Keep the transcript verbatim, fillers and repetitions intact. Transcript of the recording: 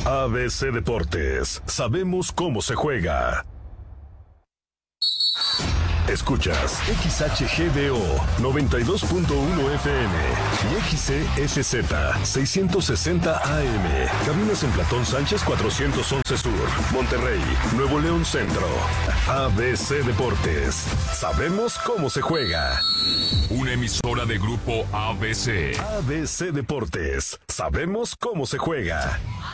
A B C Deportes, sabemos cómo se juega. Escuchas X H G D O noventa y dos punto uno F M y X C S Z seiscientos sesenta A M. Cabinas en Platón Sánchez cuatrocientos once Sur, Monterrey, Nuevo León Centro. A B C Deportes, sabemos cómo se juega. Una emisora de Grupo A B C. A B C Deportes, sabemos cómo se juega.